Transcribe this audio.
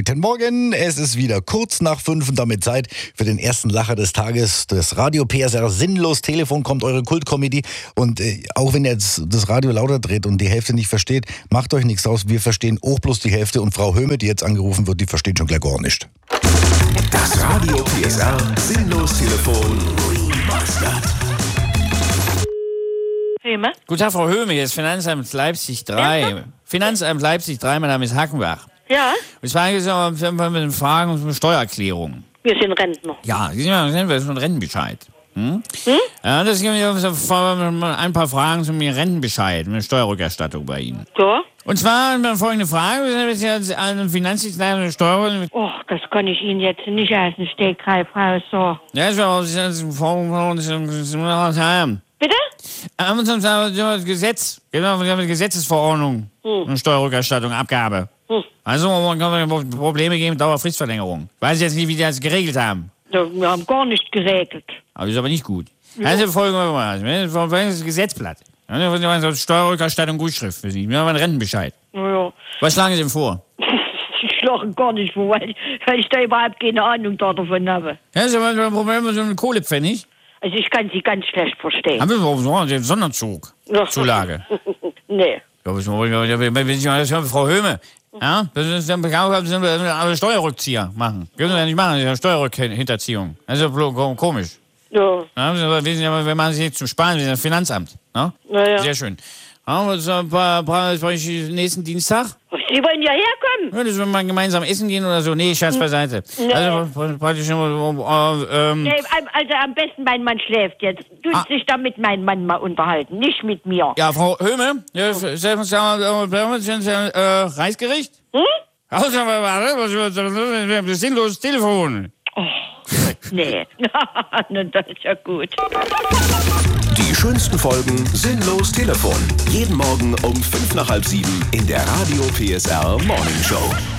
Guten Morgen, es ist wieder kurz nach 5 und damit Zeit für den ersten Lacher des Tages. Das Radio PSR Sinnlos Telefon kommt, eure Kultcomedy. Und auch wenn ihr jetzt das Radio lauter dreht und die Hälfte nicht versteht, macht euch nichts aus. Wir verstehen auch bloß die Hälfte und Frau Höhme, die jetzt angerufen wird, die versteht schon gleich gar nicht. Das Radio PSR Sinnlos Telefon. Höhme? Guten Tag, Frau Höhme, hier ist Finanzamt Leipzig 3. Ja? Finanzamt Leipzig 3, mein Name ist Hackenbach. Ja, Und zwar geht es um Fragen zur Steuererklärung. wir sind Rentner. Ja, Sie sind schon Rentenbescheid. Ja, das gibt ein paar Fragen zu mir Rentenbescheid, eine Steuerrückerstattung bei Ihnen. So? Und zwar folgende Frage, wir sind jetzt eine Finanzdienstleister Steuer. Oh, das kann ich Ihnen jetzt nicht aus dem Stegreif raus so. Ja, das Bitte? das Gesetz, genau, die Gesetzesverordnung, eine Steuerrückerstattung, Abgabe. Also, man kann Probleme geben mit Dauerfristverlängerung. Weiß ich jetzt nicht, wie die das geregelt haben. Ja, wir haben gar nicht geregelt. Aber das ist aber nicht gut. Also folgen wir mal. Das Gesetzblatt. Steuerrückerstattung, Gutschrift für Sie. Wir haben einen Rentenbescheid. Ja. Was schlagen Sie denn vor? Ich schlage gar nicht vor, weil ich da überhaupt keine Ahnung davon habe. Ja, das ist aber ein Problem mit so einem Kohlepfennig. Also ich kann Sie ganz schlecht verstehen. Haben wir überhaupt einen Sonderzug? Ja. Zulage. Nee. Frau Höhme. Ja, das ist eine Steuerrückzieher machen. Können Sie ja nicht machen, das ist eine Steuerrückhinterziehung. Das ist ja komisch. Ja. Ja, wir machen Sie jetzt zum Sparen, wir sind das Finanzamt. Ja? Naja. Sehr schön. Ja, nächsten Dienstag? Sie wollen ja herkommen? Ja, das wir mal gemeinsam essen gehen oder so. Nee, Schatz beiseite. Nee. Also praktisch Nee, also am besten mein Mann schläft jetzt. Du sich da mit meinem Mann mal unterhalten, nicht mit mir. ja, Frau Höhme, Reisgericht? Das sinnloses Telefon. Nee. Das ist ja gut. Die schönsten Folgen Sinnlos Telefon. Jeden Morgen um 5 nach halb 7 in der Radio PSR Morning Show.